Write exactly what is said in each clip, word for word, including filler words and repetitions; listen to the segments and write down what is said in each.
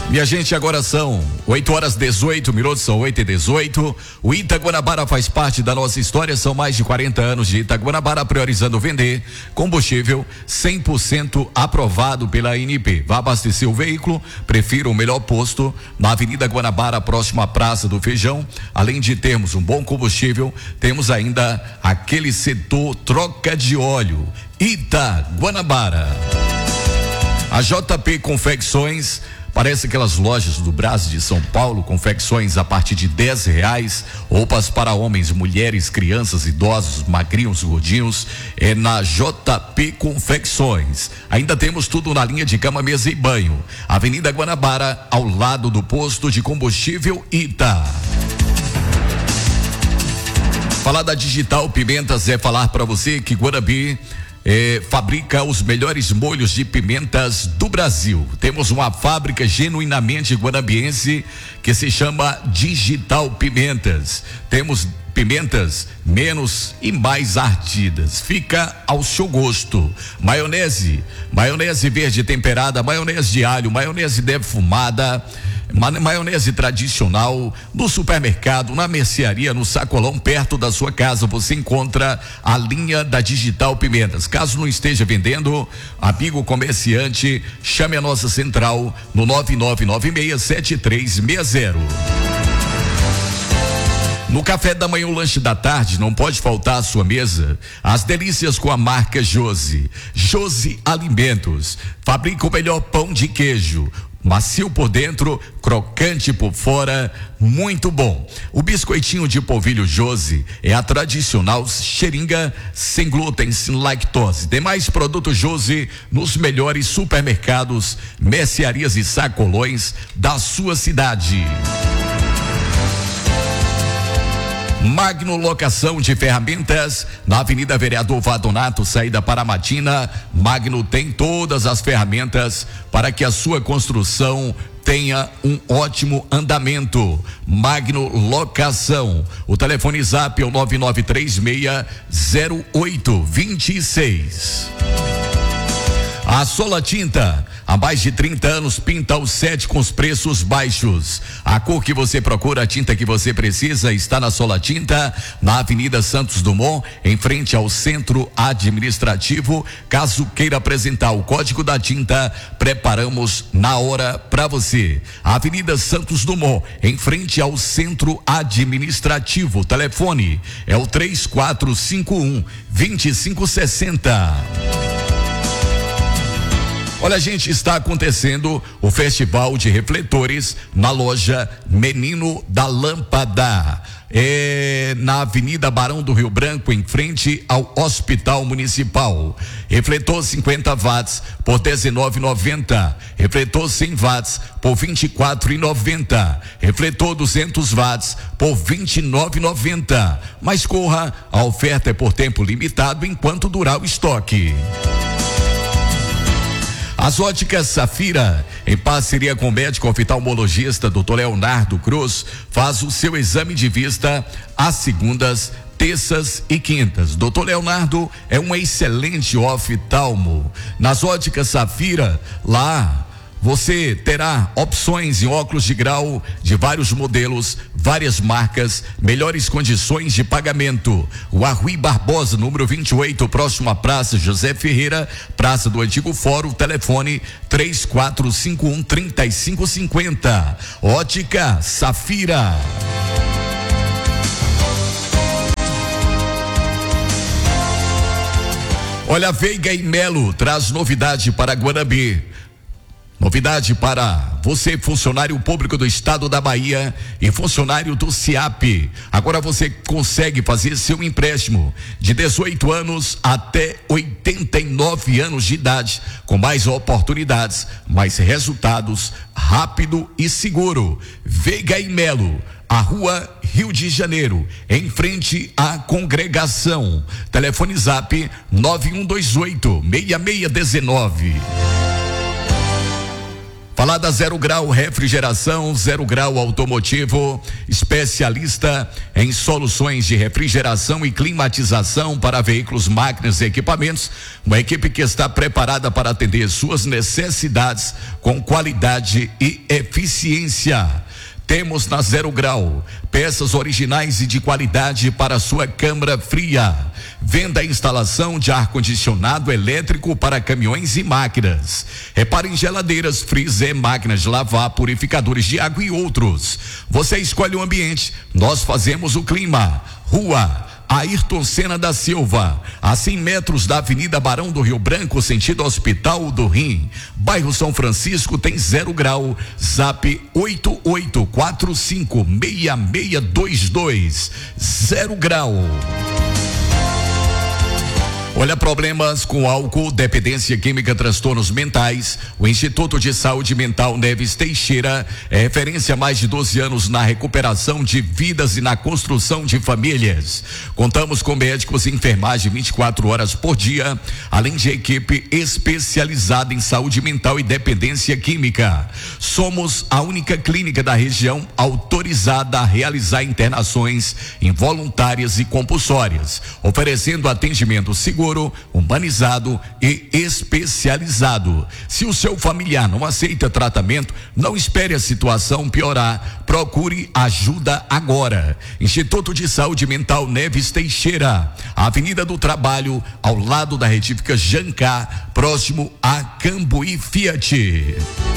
Minha gente, agora são oito horas e dezoito minutos, são oito e dezoito. O Itaguanabara faz parte da nossa história, são mais de quarenta anos de Itaguanabara priorizando vender combustível cem por cento aprovado pela A N P. Vá abastecer o veículo, prefira o melhor posto na Avenida Guanabara, próxima à Praça do Feijão. Além de termos um bom combustível, temos ainda aquele setor troca de óleo. Itaguanabara. A J P Confecções, parece aquelas lojas do Brás de São Paulo, confecções a partir de dez reais, roupas para homens, mulheres, crianças, idosos, magrinhos, gordinhos, é na J P Confecções. Ainda temos tudo na linha de cama, mesa e banho. Avenida Guanabara, ao lado do posto de combustível Ita. Falar da Digital Pimentas é falar para você que Guanabi É, fabrica os melhores molhos de pimentas do Brasil. Temos uma fábrica genuinamente guanabiense que se chama Digital Pimentas. Temos pimentas menos e mais ardidas, fica ao seu gosto. Maionese, maionese verde temperada, maionese de alho, maionese defumada, ma maionese tradicional. No supermercado, na mercearia, no sacolão, perto da sua casa, você encontra a linha da Digital Pimentas. Caso não esteja vendendo, amigo comerciante, chame a nossa central no nove nove nove seis sete três seis zero. No café da manhã, o lanche da tarde, não pode faltar à sua mesa as delícias com a marca Josi. Josi Alimentos fabrica o melhor pão de queijo, macio por dentro, crocante por fora, muito bom. O biscoitinho de polvilho Josi é a tradicional xeringa sem glúten, sem lactose. Demais produtos Josi nos melhores supermercados, mercearias e sacolões da sua cidade. Magno Locação de Ferramentas, na Avenida Vereador Vadonato, saída para Matina. Magno tem todas as ferramentas para que a sua construção tenha um ótimo andamento. Magno Locação. O telefone zap é o nove nove três seis zero oito dois seis. A Sola Tinta, há mais de trinta anos, pinta o set com os preços baixos. A cor que você procura, a tinta que você precisa, está na Sola Tinta, na Avenida Santos Dumont, em frente ao Centro Administrativo. Caso queira apresentar o código da tinta, preparamos na hora para você. Avenida Santos Dumont, em frente ao Centro Administrativo. O telefone é o três quatro cinco um, dois cinco seis zero. Olha, gente, está acontecendo o Festival de Refletores na loja Menino da Lâmpada. É na Avenida Barão do Rio Branco, em frente ao Hospital Municipal. Refletor cinquenta watts por dezenove reais e noventa centavos. Refletor cem watts por vinte e quatro reais e noventa centavos. Refletor duzentos watts por vinte e nove reais e noventa centavos. Mas corra, a oferta é por tempo limitado enquanto durar o estoque. As Óticas Safira, em parceria com o médico oftalmologista doutor Leonardo Cruz, faz o seu exame de vista às segundas, terças e quintas. doutor Leonardo é um excelente oftalmo. Nas Óticas Safira, lá você terá opções em óculos de grau de vários modelos, várias marcas, melhores condições de pagamento. O Rui Barbosa, número vinte e oito, próximo à Praça José Ferreira, Praça do Antigo Fórum, telefone três quatro cinco um, três cinco cinco zero. Ótica Safira. Olha, Veiga e Melo traz novidade para Guanabi. Novidade para você, funcionário público do estado da Bahia e funcionário do SIAP. Agora você consegue fazer seu empréstimo de dezoito anos até oitenta e nove anos de idade, com mais oportunidades, mais resultados, rápido e seguro. Veiga e Melo, a Rua Rio de Janeiro, em frente à congregação. Telefone zap nove um dois oito, seis seis um nove. Falar da Zero Grau Refrigeração, Zero Grau Automotivo, especialista em soluções de refrigeração e climatização para veículos, máquinas e equipamentos. Uma equipe que está preparada para atender suas necessidades com qualidade e eficiência. Temos na Zero Grau peças originais e de qualidade para sua câmara fria. Venda e instalação de ar-condicionado elétrico para caminhões e máquinas. Repare em geladeiras, freezer, máquinas de lavar, purificadores de água e outros. Você escolhe o ambiente, nós fazemos o clima. Rua Ayrton Senna da Silva, a cem metros da Avenida Barão do Rio Branco, sentido Hospital do Rim. Bairro São Francisco tem Zero Grau. Zap oito oito quatro cinco seis seis dois dois. Zero Grau. Olha, problemas com álcool, dependência química, transtornos mentais. O Instituto de Saúde Mental Neves Teixeira é referência há mais de doze anos na recuperação de vidas e na construção de famílias. Contamos com médicos e enfermagem vinte e quatro horas por dia, além de equipe especializada em saúde mental e dependência química. Somos a única clínica da região autorizada a realizar internações involuntárias e compulsórias, oferecendo atendimento seguro, humanizado e especializado. Se o seu familiar não aceita tratamento, não espere a situação piorar. Procure ajuda agora. Instituto de Saúde Mental Neves Teixeira, Avenida do Trabalho, ao lado da retífica Jancar, próximo a Cambuí Fiat.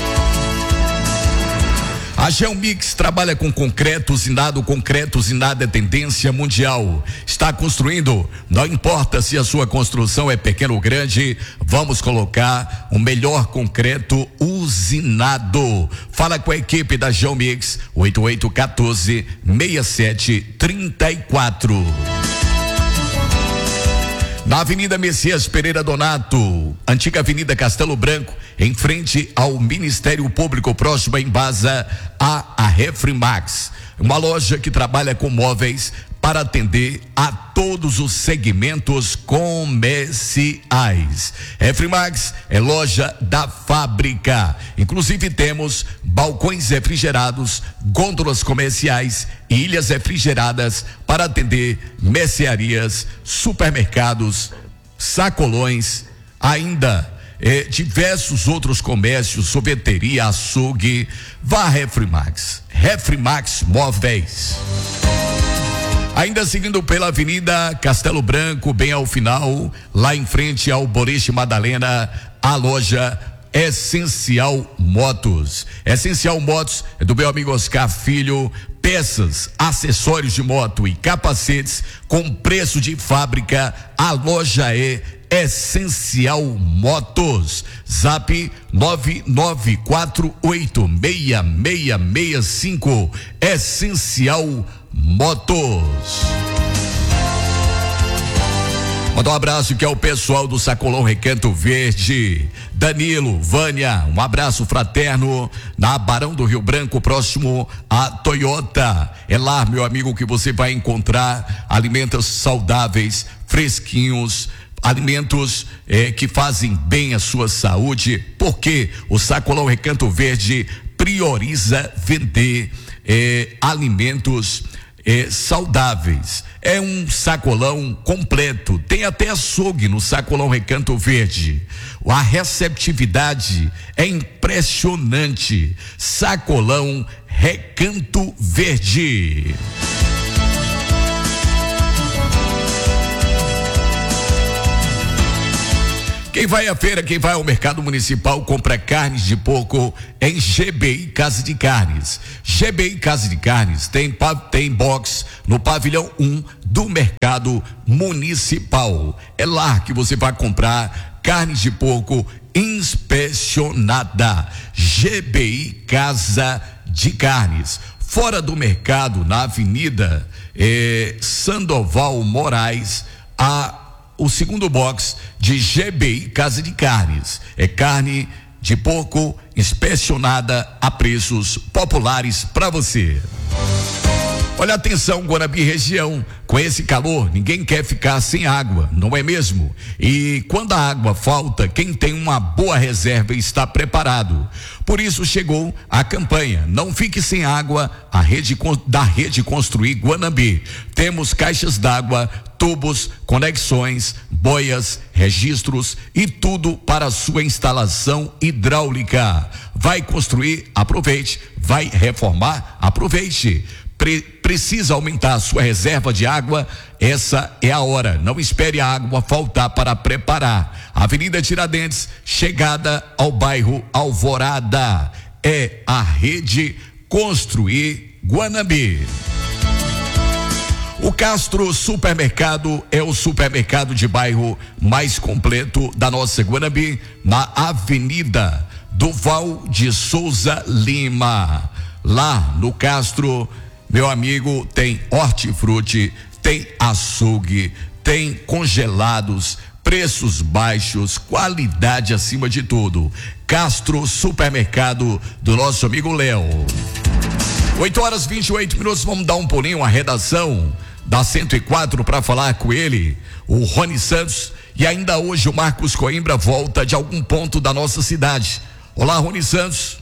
A Geomix trabalha com concreto usinado. Concreto usinado é tendência mundial. Está construindo? Não importa se a sua construção é pequena ou grande, vamos colocar o melhor concreto usinado. Fala com a equipe da Geomix, oito oito um quatro, seis sete três quatro. Na Avenida Messias Pereira Donato, antiga Avenida Castelo Branco, em frente ao Ministério Público, próximo a Embasa, a, a Refrimax, uma loja que trabalha com móveis para atender a todos os segmentos comerciais. Refrimax é loja da fábrica. Inclusive temos balcões refrigerados, gôndolas comerciais e ilhas refrigeradas para atender mercearias, supermercados, sacolões, ainda eh, diversos outros comércios, sorveteria, açougue. Vá a Refrimax. Refrimax Móveis. Ainda seguindo pela Avenida Castelo Branco, bem ao final, lá em frente ao Boliche Madalena, a loja Essencial Motos. Essencial Motos é do meu amigo Oscar Filho. Peças, acessórios de moto e capacetes com preço de fábrica. A loja é Essencial Motos. Zap nove nove quatro oito seis seis seis cinco. Essencial Motos. Manda um abraço que é o pessoal do Sacolão Recanto Verde. Danilo, Vânia, um abraço fraterno na Barão do Rio Branco, próximo a Toyota. É lá, meu amigo, que você vai encontrar alimentos saudáveis, fresquinhos, alimentos eh, que fazem bem à sua saúde, porque o Sacolão Recanto Verde prioriza vender eh, alimentos eh, saudáveis. É um sacolão completo, tem até açougue no Sacolão Recanto Verde. A receptividade é impressionante. Sacolão Recanto Verde. Quem vai à feira, quem vai ao mercado municipal, compra carnes de porco em G B I Casa de Carnes. G B I Casa de Carnes tem, tem box no pavilhão um do mercado municipal. É lá que você vai comprar carnes de porco inspecionada. G B I Casa de Carnes. Fora do mercado, na Avenida eh, Sandoval Moraes, a o segundo box de G B I Casa de Carnes. É carne de porco inspecionada a preços populares para você. Olha, atenção, Guarabi região, com esse calor, ninguém quer ficar sem água, não é mesmo? E quando a água falta, quem tem uma boa reserva está preparado. Por isso chegou a campanha Não Fique Sem Água, a rede da Rede Construir Guanambi. Temos caixas d'água, tubos, conexões, boias, registros e tudo para sua instalação hidráulica. Vai construir? Aproveite. Vai reformar? Aproveite. Pre- precisa aumentar a sua reserva de água? Essa é a hora. Não espere a água faltar para preparar. Avenida Tiradentes, chegada ao bairro Alvorada. É a Rede Construir Guanambi. O Castro Supermercado é o supermercado de bairro mais completo da nossa Guanambi, na Avenida Duval de Souza Lima. Lá no Castro, meu amigo, tem hortifruti, tem açougue, tem congelados, preços baixos, qualidade acima de tudo. Castro Supermercado do nosso amigo Léo. oito horas e vinte e oito minutos, vamos dar um pulinho à redação da cento e quatro para falar com ele, o Rony Santos, e ainda hoje o Marcos Coimbra volta de algum ponto da nossa cidade. Olá, Rony Santos.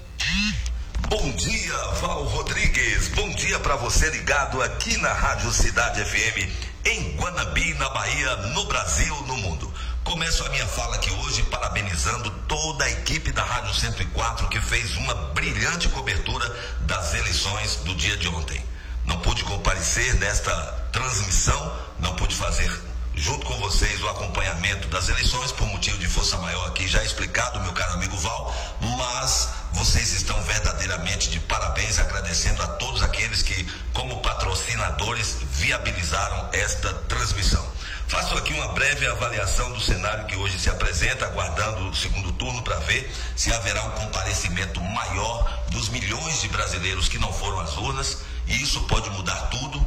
Bom dia, Val Rodrigues. Bom dia para você ligado aqui na Rádio Cidade F M, em Guanambi, na Bahia, no Brasil, no mundo. Começo a minha fala aqui hoje parabenizando toda a equipe da Rádio cento e quatro que fez uma brilhante cobertura das eleições do dia de ontem. Não pude comparecer nesta transmissão, não pude fazer junto com vocês o acompanhamento das eleições por motivo de força maior aqui já explicado, meu caro amigo Val, mas vocês estão verdadeiramente de parabéns, agradecendo a todos aqueles que, como patrocinadores, viabilizaram esta transmissão. Faço aqui uma breve avaliação do cenário que hoje se apresenta, aguardando o segundo turno para ver se haverá um comparecimento maior dos milhões de brasileiros que não foram às urnas, e isso pode mudar tudo.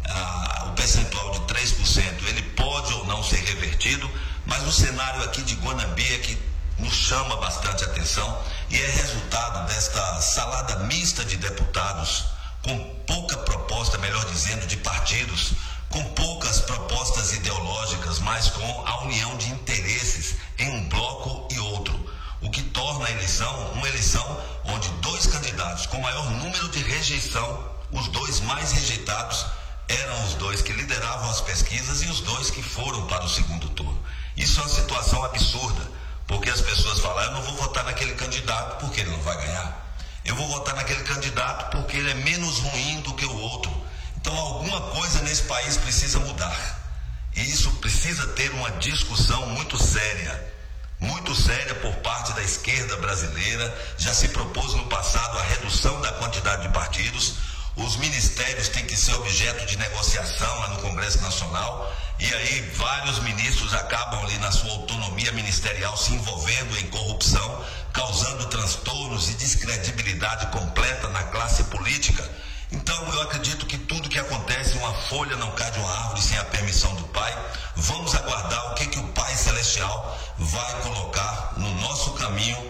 Ah, o percentual de três por cento ele pode ou não ser revertido, mas o cenário aqui de Guanambi é que nos chama bastante atenção e é resultado desta salada mista de deputados, com pouca proposta, melhor dizendo, de partidos, com poucas propostas ideológicas, mas com a união de interesses em um bloco e outro, o que torna a eleição uma eleição onde dois candidatos com maior número de rejeição, os dois mais rejeitados, eram os dois que lideravam as pesquisas e os dois que foram para o segundo turno. Isso é uma situação absurda, porque as pessoas falam, eu não vou votar naquele candidato porque ele não vai ganhar. Eu vou votar naquele candidato porque ele é menos ruim do que o outro. Então alguma coisa nesse país precisa mudar. E isso precisa ter uma discussão muito séria, muito séria por parte da esquerda brasileira. Já se propôs no passado a redução da quantidade de partidos. Os ministérios têm que ser objeto de negociação lá no Congresso Nacional, e aí vários ministros acabam ali na sua autonomia ministerial se envolvendo em corrupção, causando transtornos e descredibilidade completa na classe política. Então eu acredito que tudo que acontece, uma folha não cai de uma árvore sem a permissão do Pai. Vamos aguardar o que, que o Pai Celestial vai colocar no nosso caminho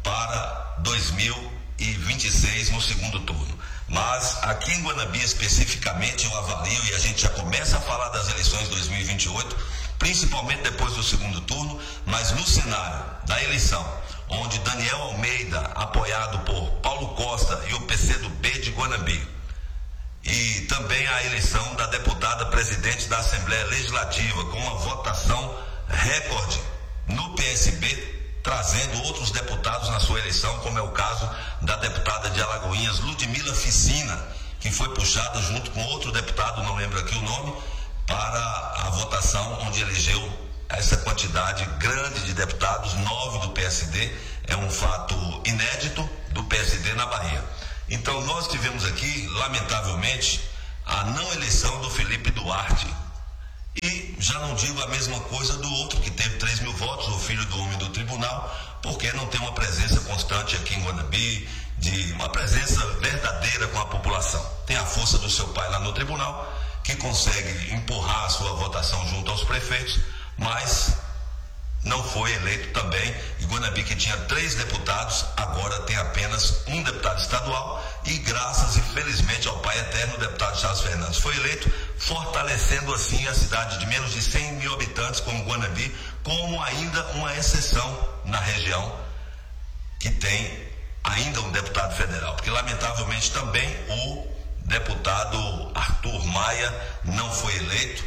para dois mil e vinte e seis no segundo turno. Mas aqui em Guanambi especificamente eu avalio, e a gente já começa a falar das eleições de dois mil e vinte e oito, principalmente depois do segundo turno, mas no cenário da eleição, onde Daniel Almeida, apoiado por Paulo Costa e o P C do B de Guanambi, e também a eleição da deputada presidente da Assembleia Legislativa, com uma votação recorde no P S B, trazendo outros deputados na sua eleição, como é o caso da deputada de Alagoinhas, Ludmila Ficina, que foi puxada junto com outro deputado, não lembro aqui o nome, para a votação onde elegeu essa quantidade grande de deputados, nove do P S D, é um fato inédito do P S D na Bahia. Então nós tivemos aqui, lamentavelmente, a não eleição do Felipe Duarte. E já não digo a mesma coisa do outro, que teve três mil votos, o filho do homem do tribunal, porque não tem uma presença constante aqui em Guanambi, de uma presença verdadeira com a população. Tem a força do seu pai lá no tribunal, que consegue empurrar a sua votação junto aos prefeitos, mas não foi eleito também. E Guanambi, que tinha três deputados, agora tem apenas um deputado estadual, e graças e felizmente ao Pai Eterno, o deputado Charles Fernandes foi eleito, fortalecendo assim a cidade de menos de cem mil habitantes como Guanambi, como ainda uma exceção na região, que tem ainda porque lamentavelmente também o deputado Arthur Maia não foi eleito,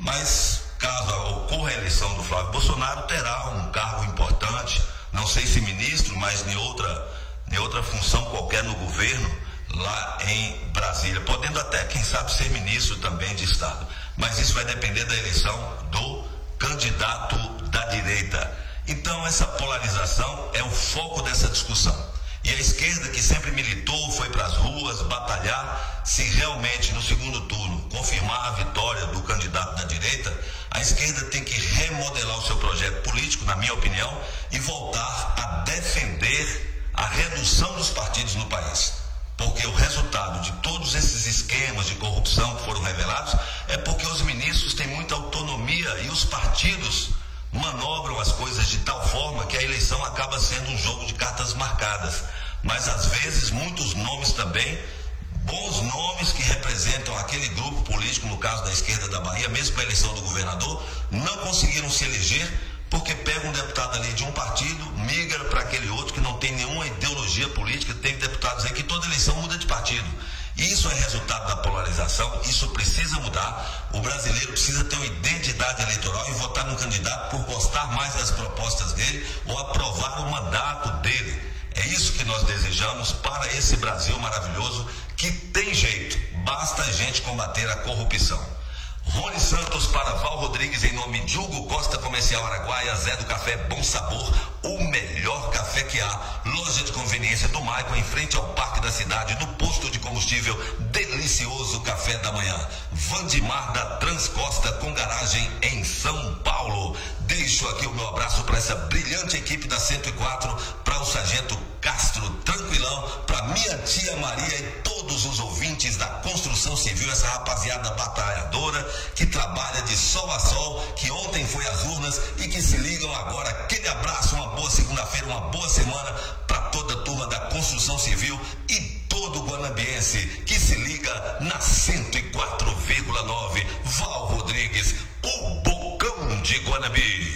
mas caso ocorra a eleição do Flávio Bolsonaro, terá um cargo importante, não sei se ministro, mas em outra, em outra função qualquer no governo, lá em Brasília, podendo até, quem sabe, ser ministro também de Estado. Mas isso vai depender da eleição do candidato da direita. Então, essa polarização é o foco dessa discussão. E a esquerda, que sempre militou, foi para as ruas batalhar, se realmente no segundo turno confirmar a vitória do candidato da direita, a esquerda tem que remodelar o seu projeto político, na minha opinião, e voltar a defender a redução dos partidos no país. Porque o resultado de todos esses esquemas de corrupção que foram revelados é porque os ministros têm muita autonomia e os partidos manobram as coisas de tal forma que a eleição acaba sendo um jogo de cartas marcadas. Mas às vezes muitos nomes também, bons nomes que representam aquele grupo político, no caso da esquerda da Bahia, mesmo com a eleição do governador, não conseguiram se eleger porque pega um deputado ali de um partido, migra para aquele outro que não tem nenhuma ideologia política. Tem deputados aí que toda eleição muda de partido. Isso é resultado da polarização, isso precisa mudar. O brasileiro precisa ter uma identidade eleitoral e votar num candidato por gostar mais das propostas dele ou aprovar o mandato dele. É isso que nós desejamos para esse Brasil maravilhoso que tem jeito, basta a gente combater a corrupção. Rony Santos para Val Rodrigues, em nome de Hugo Costa, Comercial Araguaia, Zé do Café Bom Sabor, o melhor café que há. Loja de conveniência do Maicon, em frente ao Parque da Cidade, no posto de combustível, delicioso café da manhã. Vandimar da Transcosta, com garagem em São Paulo. Deixo aqui o meu abraço para essa brilhante equipe da cento e quatro, para o Sargento Castro, tranquilão, para minha tia Maria e todos os ouvintes da construção civil, essa rapaziada batalhadora que trabalha de sol a sol, que ontem foi às urnas e que se ligam agora. Aquele abraço, uma boa segunda-feira, uma boa semana para toda a turma da construção civil e todo o guanabiense que se liga na cento e quatro vírgula nove. Val Rodrigues, o Bocão de Guanabi.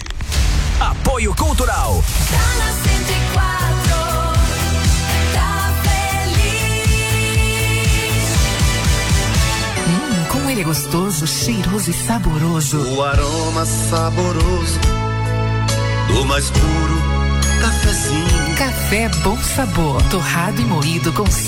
Apoio Cultural. Tá na cento e quatro. Como ele é gostoso, cheiroso e saboroso. O aroma saboroso do mais puro cafezinho. Café Bom Sabor, torrado e moído com